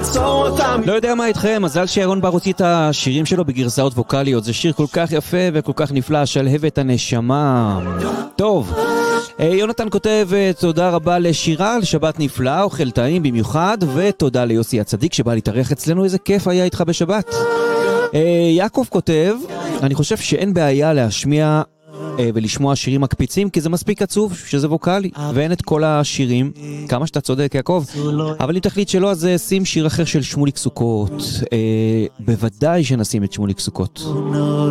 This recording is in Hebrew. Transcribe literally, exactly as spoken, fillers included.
לעצור אותם. לא יודע מה איתכם, מזל שירון בר הוציא את השירים שלו בגרסאות ווקליות. זה שיר כל כך יפה וכל כך נפלא, שלהבת הנשמה. טוב, יונתן כותב תודה רבה לשירה על שבת נפלא, אוכל טעים במיוחד, ותודה ליוסי הצדיק שבא להתארח אצלנו, איזה כיף היה איתך בשבת. יעקב כותב, אני חושב שאין בעיה להשמיע ולשמוע שירים מקפיצים, כי זה מספיק עצוב שזה ווקלי ואין את כל השירים. כמה שאתה צודק יעקב, אבל אם תחליט שלא, אז שים שיר אחר של שמוליק סוכות. בוודאי שנשים את שמוליק סוכות.